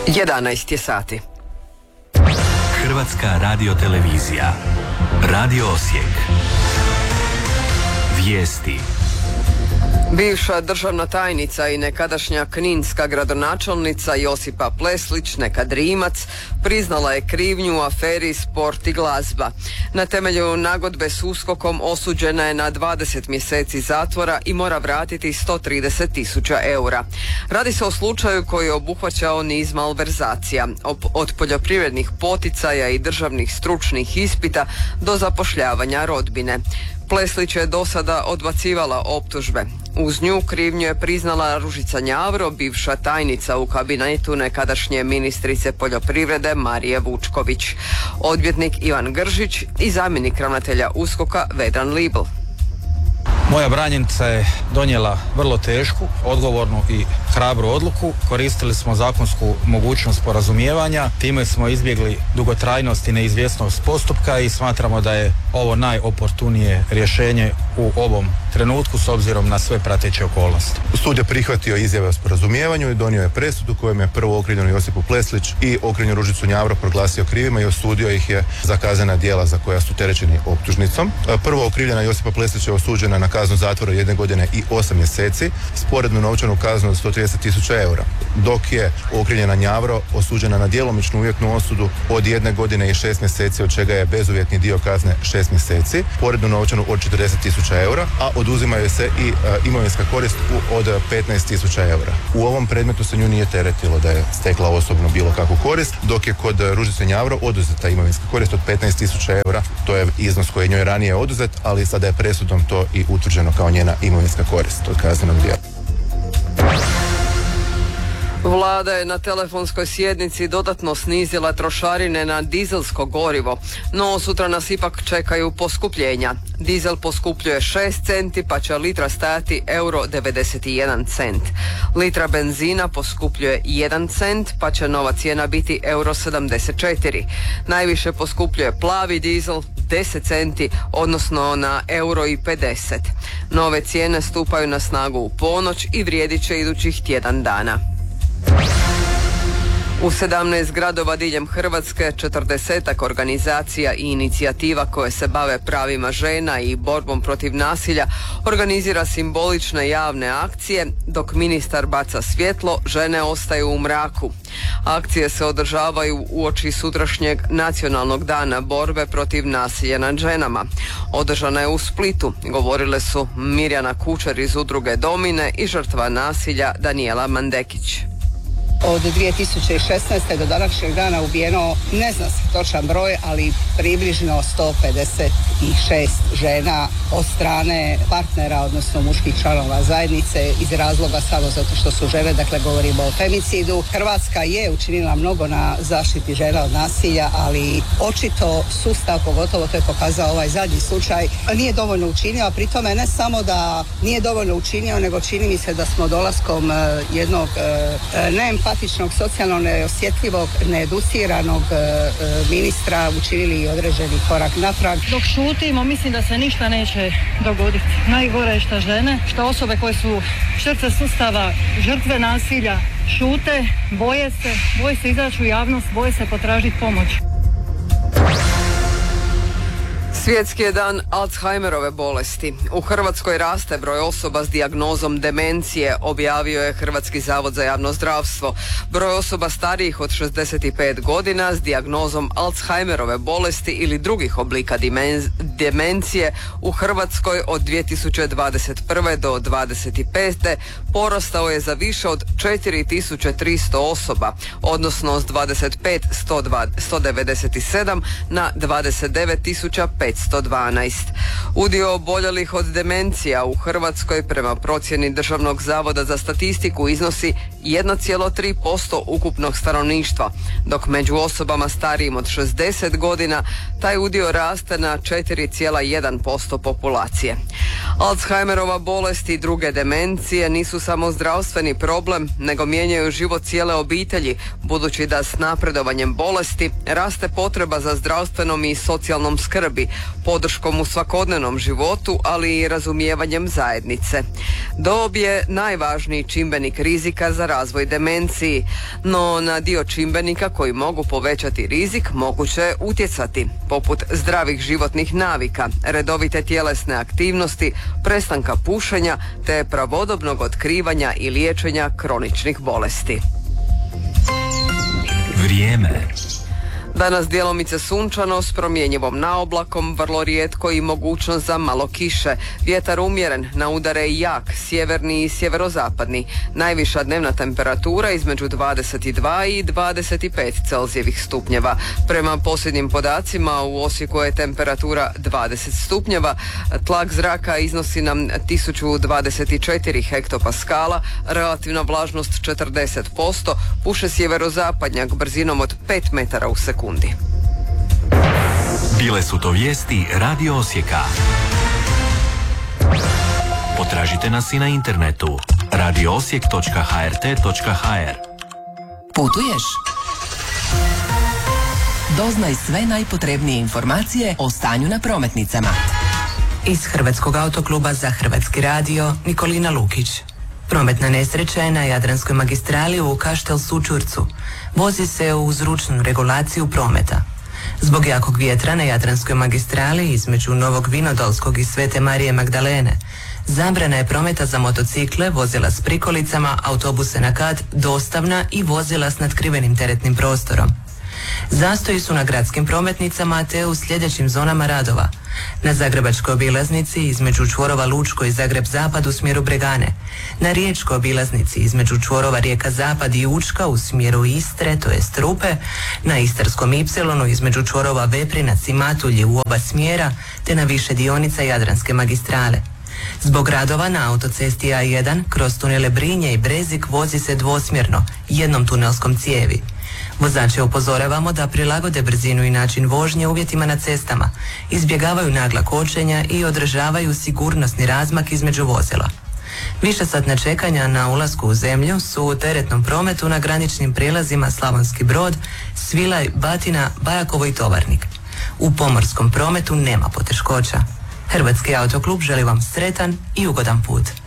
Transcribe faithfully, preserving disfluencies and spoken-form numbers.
jedanaest je sati. Hrvatska radiotelevizija. Radio Osijek. Vijesti. Bivša državna tajnica i nekadašnja kninska gradonačelnica Josipa Pleslić, nekad Rimac, priznala je krivnju u aferi Sport i glazba. Na temelju nagodbe s USKOK-om osuđena je na dvadeset mjeseci zatvora i mora vratiti sto trideset tisuća eura. Radi se o slučaju koji je obuhvaćao niz malverzacija, od poljoprivrednih poticaja i državnih stručnih ispita do zapošljavanja rodbine. Pleslić je do sada odbacivala optužbe. Uz nju krivnju je priznala Ružica Njavro, bivša tajnica u kabinetu nekadašnje ministrice poljoprivrede Marije Vučković, odvjetnik Ivan Gržić i zamjenik ravnatelja USKOK-a Vedran Libl. Moja branjenica je donijela vrlo tešku, odgovornu i hrabru odluku. Koristili smo zakonsku mogućnost sporazumijevanja, time smo izbjegli dugotrajnost i neizvjesnost postupka i smatramo da je ovo najoportunije rješenje u ovom trenutku s obzirom na sve prateće okolnosti. Sud je prihvatio izjave o sporazumijevanju i donio je presudu kojom je prvo okrivljenu Josipu Pleslić i okrivljenu Ružicu Njavro proglasio krivima i osudio ih je za kaznena djela za koja su terećeni optužnicom. Prvo okrivljena Josipa Pleslić je osuđena na kaznu zatvora jedne godine i osam mjeseci, sporednu novčanu kaznu od sto trideset tisuća eura, dok je okrivljena Njavro osuđena na djelomičnu uvjetnu osudu od jedne godine i šest mjeseci, od čega je bezuvjetni dio kazne šest mjeseci, sporednu novčanu od četrdeset tisuća eura, a oduzimaju se i a, imovinska korist u, od petnaest tisuća eura. U ovom predmetu se nju nije teretilo da je stekla osobno bilo kakvu korist, dok je kod Ružice Njavro oduzeta imovinska korist od petnaest tisuća eura. To je iznos koji je njoj ranije oduzet, ali sada je presudom to i utvrđeno kao njena imovinska korist od kaznenog djela. Vlada je na telefonskoj sjednici dodatno snizila trošarine na dizelsko gorivo, no sutra nas ipak čekaju poskupljenja. Dizel poskupljuje šest centi, pa će litra stajati euro devedeset jedan cent. Litra benzina poskupljuje jedan cent, pa će nova cijena biti euro sedamdeset četiri. Najviše poskupljuje plavi dizel, deset centi, odnosno na euro i pedeset. Nove cijene stupaju na snagu u ponoć i vrijedit će idućih tjedan dana. U sedamnaest gradova diljem Hrvatske četrdesetak organizacija i inicijativa koje se bave pravima žena i borbom protiv nasilja organizira simbolične javne akcije, dok ministar baca svjetlo, žene ostaju u mraku. Akcije se održavaju uoči sutrašnjeg nacionalnog dana borbe protiv nasilja nad ženama. Održana je u Splitu, govorile su Mirjana Kučer iz udruge Domine i žrtva nasilja Danijela Mandekić. Od dvije tisuće šesnaeste. do današnjeg dana ubijeno, ne zna se točan broj, ali približno sto pedeset šest žena od strane partnera, odnosno muških članova zajednice, iz razloga samo zato što su žene, dakle govorimo o femicidu. Hrvatska je učinila mnogo na zaštiti žena od nasilja, ali očito sustav, pogotovo to je pokazao ovaj zadnji slučaj, nije dovoljno učinio, a pri tome ne samo da nije dovoljno učinio, nego čini mi se da smo dolaskom jednog neempatičnog, socijalno neosjetljivog, needuciranog e, ministra učinili i određeni korak natrag. Dok šutimo, mislim da se ništa neće dogoditi. Najgore je što žene, što osobe koje su žrtve sustava, žrtve nasilja, šute, boje se, boje se izaći u javnost, boje se potražiti pomoć. Svjetski je dan Alzheimerove bolesti. U Hrvatskoj raste broj osoba s dijagnozom demencije, objavio je Hrvatski zavod za javno zdravstvo. Broj osoba starijih od šezdeset pet godina s dijagnozom Alzheimerove bolesti ili drugih oblika demencije u Hrvatskoj od dvije tisuće dvadeset prve. do dvadeset pete. porastao je za više od četiri tisuće tristo osoba, odnosno s dvadeset pet tisuća sto devedeset sedam na dvadeset devet tisuća petsto dvanaest. Udio oboljelih od demencija u Hrvatskoj prema procjeni Državnog zavoda za statistiku iznosi jedan zarez tri posto ukupnog stanovništva, dok među osobama starijim od šezdeset godina taj udio raste na četiri zarez jedan posto populacije. Alzheimerova bolest i druge demencije nisu samo zdravstveni problem, nego mijenjaju život cijele obitelji, budući da s napredovanjem bolesti raste potreba za zdravstvenom i socijalnom skrbi, podrškom u svakodnevnom životu, ali i razumijevanjem zajednice. Dob je najvažniji čimbenik rizika za razvoj demenciji, no na dio čimbenika koji mogu povećati rizik moguće je utjecati, poput zdravih životnih navika, redovite tjelesne aktivnosti, prestanka pušenja te pravodobnog otkrivanja i liječenja kroničnih bolesti. Vrijeme. Danas djelomice sunčano s promjenjivom naoblakom, vrlo rijetko i mogućnost za malo kiše. Vjetar umjeren, na udare i jak, sjeverni i sjeverozapadni. Najviša dnevna temperatura između dvadeset dva i dvadeset pet Celzijevih stupnjeva. Prema posljednjim podacima u Osijeku je temperatura dvadeset stupnjeva, tlak zraka iznosi nam tisuću dvadeset četiri hektopaskala, relativna vlažnost četrdeset posto, puše sjeverozapadnjak brzinom od pet metara u sekundi. Bile su to vijesti Radio Osijeka. Potražite nas i na internetu radio osijek točka ha er te točka ha er. Putuješ? Doznaj sve najpotrebnije informacije o stanju na prometnicama. Iz Hrvatskog autokluba za Hrvatski radio, Nikolina Lukić. Prometna nesreća je na Jadranskoj magistrali u Kaštel Sučurcu. Vozi se uz ručnu regulaciju prometa. Zbog jakog vjetra na Jadranskoj magistrali između Novog Vinodolskog i Svete Marije Magdalene zabrana je prometa za motocikle, vozila s prikolicama, autobuse na kat, dostavna i vozila s natkrivenim teretnim prostorom. Zastoji su na gradskim prometnicama te u sljedećim zonama radova. Na Zagrebačkoj obilaznici između čvorova Lučko i Zagreb Zapad u smjeru Bregane. Na Riječkoj obilaznici između čvorova Rijeka Zapad i Učka u smjeru Istre, to jest Rupe. Na Istarskom Ipsilonu između čvorova Veprinac i Matulji u oba smjera, te na više dionica Jadranske magistrale. Zbog radova na autocesti A jedan kroz tunele Brinje i Brezik vozi se dvosmjerno, jednom tunelskom cijevi. Vozače upozoravamo da prilagode brzinu i način vožnje uvjetima na cestama, izbjegavaju nagla kočenja i održavaju sigurnosni razmak između vozila. Višesatna čekanja na ulasku u zemlju su u teretnom prometu na graničnim prijelazima Slavonski Brod, Svilaj, Batina, Bajakovo i Tovarnik. U pomorskom prometu nema poteškoća. Hrvatski autoklub želi vam sretan i ugodan put.